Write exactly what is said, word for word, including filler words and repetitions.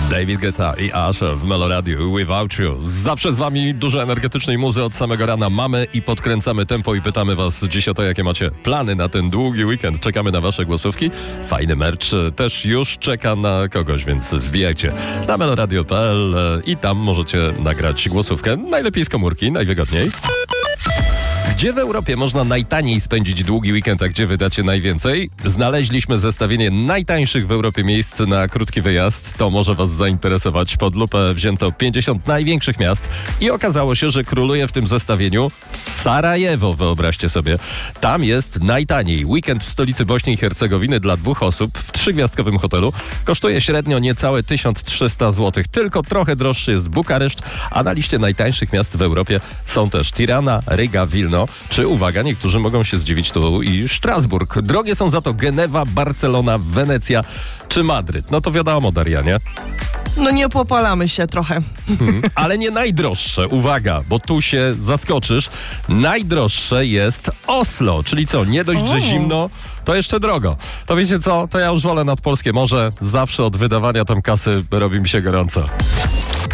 David Guetta i Usher w Meloradiu Without You. Zawsze z wami dużo energetycznej muzy od samego rana mamy i podkręcamy tempo i pytamy was dziś o to, jakie macie plany na ten długi weekend. Czekamy na wasze głosówki. Fajny merch też już czeka na kogoś, więc wbijajcie na meloradio kropka p l i tam możecie nagrać głosówkę. Najlepiej z komórki, najwygodniej. Gdzie w Europie można najtaniej spędzić długi weekend, a gdzie wydacie najwięcej? Znaleźliśmy zestawienie najtańszych w Europie miejsc na krótki wyjazd. To może was zainteresować. Pod lupę wzięto pięćdziesiąt największych miast i okazało się, że króluje w tym zestawieniu Sarajewo, wyobraźcie sobie. Tam jest najtaniej. Weekend w stolicy Bośni i Hercegowiny dla dwóch osób w trzygwiazdkowym hotelu kosztuje średnio niecałe tysiąc trzysta złotych. Tylko trochę droższy jest Bukareszt, a na liście najtańszych miast w Europie są też Tirana, Riga, Wilno, czy, uwaga, niektórzy mogą się zdziwić, tu i Strasburg. Drogie są za to Genewa, Barcelona, Wenecja czy Madryt. No to wiadomo, Daria, nie? No nie popalamy się trochę. Hmm, ale nie najdroższe, uwaga, bo tu się zaskoczysz. Najdroższe jest Oslo, czyli co, nie dość, o. że zimno, to jeszcze drogo. To wiecie co, to ja już wolę nad polskie morze. Zawsze od wydawania tam kasy robi mi się gorąco.